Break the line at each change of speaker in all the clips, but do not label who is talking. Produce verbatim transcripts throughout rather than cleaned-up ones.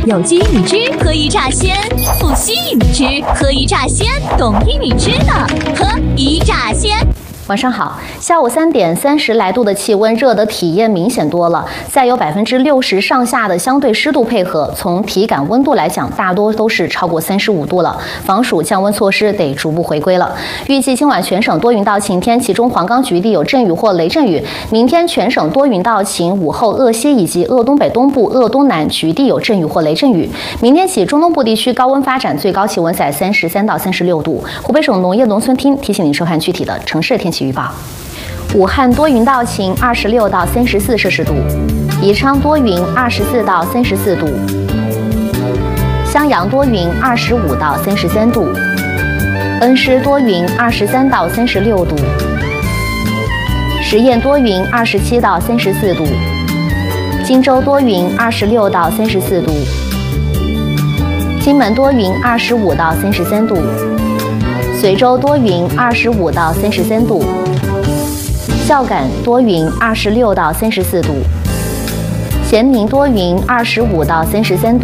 有机玉米汁喝一炸鲜，富硒玉米汁喝一炸鲜，懂玉米汁的喝一炸鲜。
晚上好，下午三点，三十来度的气温，热的体验明显多了。再有百分之六十上下的相对湿度配合，从体感温度来讲，大多都是超过三十五度了。防暑降温措施得逐步回归了。预计今晚全省多云到晴天，其中黄冈局地有阵雨或雷阵雨。明天全省多云到晴，午后鄂西以及鄂东北东部、鄂东南局地有阵雨或雷阵雨。明天起，中东部地区高温发展，最高气温在三十三到三十六度。湖北省农业农村厅提醒您收看具体的城市天气预报。武汉多云到晴，二十六到三十四摄氏度；宜昌多云，二十四到三十四度；襄阳多云，二十五到三十三度；恩施多云，二十三到三十六度；十堰多云，二十七到三十四度；荆州多云，二十六到三十四度；金门多云，二十五到三十三度。随州多云，二十五到三十三度；孝感多云，二十六到三十四度；咸宁多云，二十五到三十三度；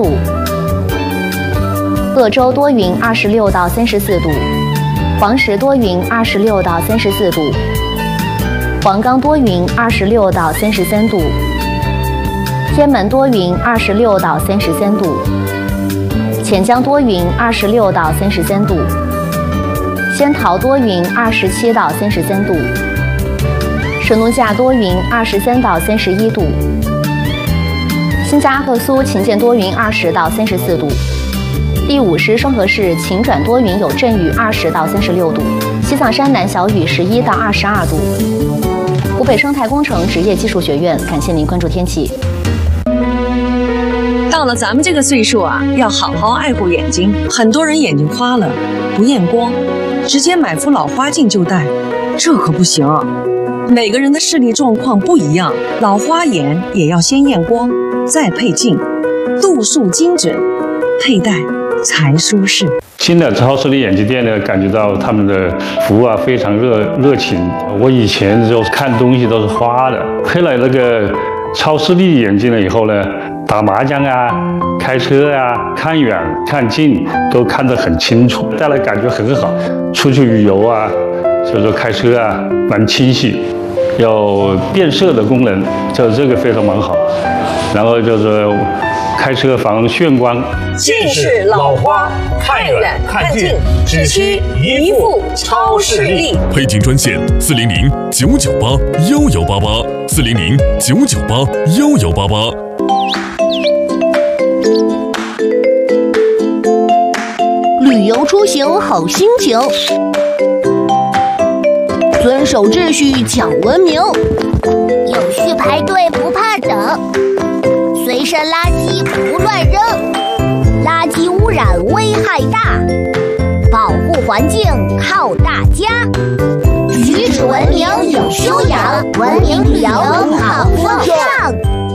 鄂州多云，二十六到三十四度；黄石多云，二十六到三十四度；黄冈多云，二十六到三十三度；天门多云，二十六到三十三度；潜江多云，二十六到三十三度。仙桃多云，二十七到三十三度；神农架多云，二十三到三十一度；新疆阿克苏晴间多云，二十到三十四度；第五师双河市晴转多云有阵雨，二十到三十六度；西藏山南小雨，十一到二十二度。湖北生态工程职业技术学院，感谢您关注天气。
到了咱们这个岁数啊，要好好爱护眼睛。很多人眼睛花了，不验光，直接买副老花镜就戴，这可不行。每个人的视力状况不一样，老花眼也要先验光，再配镜，度数精准，佩戴才舒适。
新的超视力眼镜店呢，感觉到他们的服务啊非常热热情。我以前就看东西都是花的，配了那个超视力眼镜了以后呢，打麻将啊、开车啊、看远看近都看得很清楚，戴了感觉很好。出去旅游啊，所以说开车啊蛮清晰，有变色的功能，就这个非常蛮好。然后就是开车防眩光。
近视、老花、看远看近，只需一副超视力。
配镜专线：四零零九九八幺幺八八，四零零九九八幺幺八八。
旅游出行好心情，遵守秩序讲文明，
有序排队不怕等，随身垃圾不乱扔，垃圾污染危害大，保护环境靠大家。举止文明有修养，文明旅游好风尚。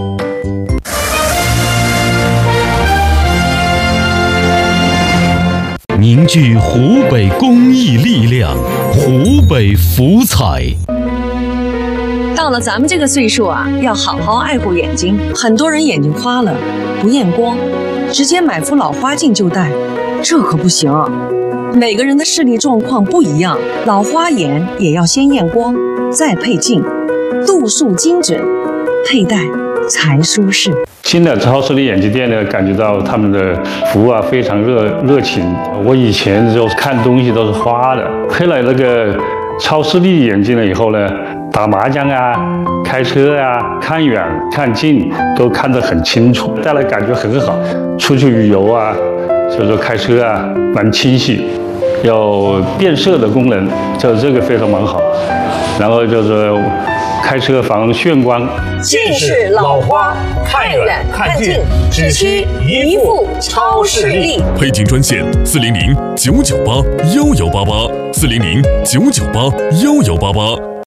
凝聚湖北公益力量，湖北福彩。
到了咱们这个岁数啊，要好好爱护眼睛。很多人眼睛花了，不验光，直接买副老花镜就戴，这可不行。每个人的视力状况不一样，老花眼也要先验光，再配镜，度数精准，佩戴才舒适。
新的超视力眼镜店呢，感觉到他们的服务啊非常热热情。我以前就看东西都是花的，配了那个超视力眼镜了以后呢，打麻将啊、开车啊、看远看近都看得很清楚，戴了感觉很好。出去旅游啊，所以说开车啊蛮清晰，有变色的功能，就这个非常蛮好。然后就是开车防眩光。
近视、老花、看远看近，只需一副超视力。
配镜专线：四零零九九八幺幺八八，四零零九九八幺幺八八。